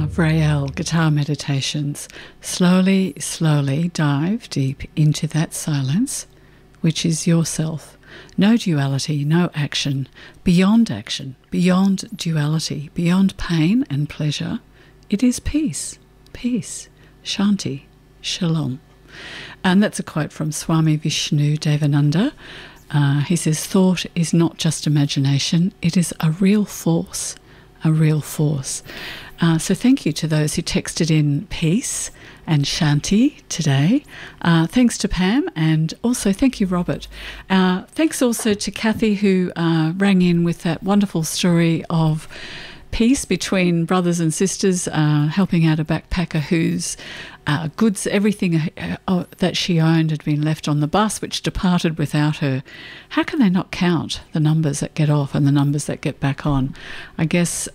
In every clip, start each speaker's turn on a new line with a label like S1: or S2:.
S1: Vrael Guitar Meditations. Slowly, slowly dive deep into that silence, which is yourself. No duality, no action, beyond duality, beyond pain and pleasure. It is peace, peace, Shanti, Shalom. And that's a quote from Swami Vishnu Devananda. He says, thought is not just imagination, it is a real force, a real force. So thank you to those who texted in peace and Shanti today. Thanks to Pam, and also thank you, Robert. Thanks also to Kathy, who rang in with that wonderful story of peace between brothers and sisters, helping out a backpacker whose goods, everything that she owned had been left on the bus, which departed without her. How can they not count the numbers that get off and the numbers that get back on? I guess,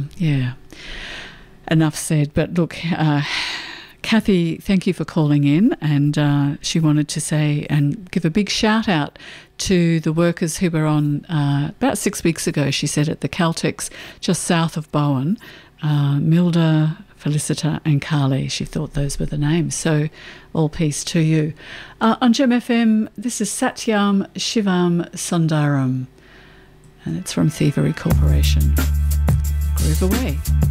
S1: enough said. But look, Kathy, thank you for calling in, and she wanted to say and give a big shout out to the workers who were on about 6 weeks ago, she said, at the Caltex just south of Bowen, Milda, Felicita and Carly. She thought those were the names. So all peace to you. On Gem FM, this is Satyam Shivam Sundaram, and it's from Thievery Corporation. Groove away.